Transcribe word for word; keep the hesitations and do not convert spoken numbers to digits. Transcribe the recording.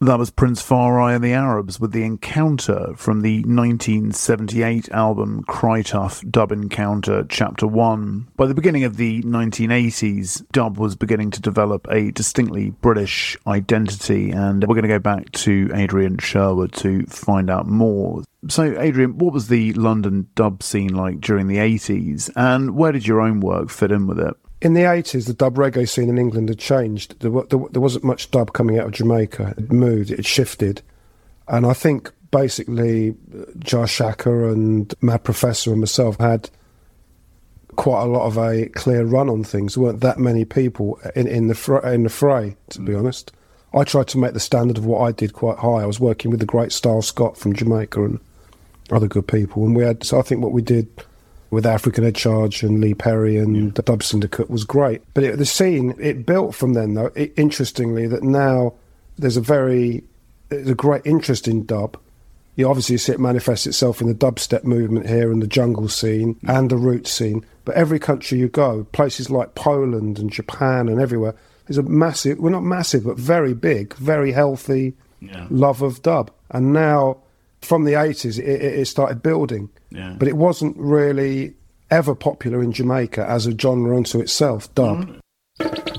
That was Prince Far I and the Arabs with The Encounter from the nineteen seventy-eight album Cry Tough Dub Encounter Chapter one. By the beginning of the nineteen eighties, dub was beginning to develop a distinctly British identity, and we're going to go back to Adrian Sherwood to find out more. So, Adrian, what was the London dub scene like during the eighties, and where did your own work fit in with it? In the eighties, the dub reggae scene in England had changed. There, there, there wasn't much dub coming out of Jamaica. It moved, it had shifted. And I think basically Jah Shaka and Mad Professor and myself had quite a lot of a clear run on things. There weren't that many people in, in, the, fr- in the fray, to be honest. I tried to make the standard of what I did quite high. I was working with the great Style Scott from Jamaica and other good people. And we had, so I think what we did with African Head Charge and Lee Perry and yeah. the Dub Syndicate was great. But it, the scene, it built from then, though, it, interestingly, that now there's a very, there's a great interest in dub. You obviously see it manifest itself in the dubstep movement here and the jungle scene yeah. and the roots scene. But every country you go, places like Poland and Japan and everywhere, there's a massive, well, not massive, but very big, very healthy yeah. love of dub. And now, from the eighties, it, it started building. Yeah. But it wasn't really ever popular in Jamaica as a genre unto itself, dub. Mm.